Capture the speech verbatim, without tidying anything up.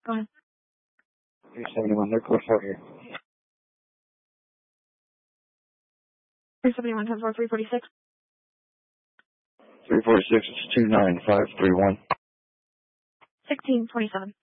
Go ahead. three seventy-one, they're code four here. three seventy-one, ten four, three forty-six. three forty-six, it's two nine five three one. sixteen twenty-seven.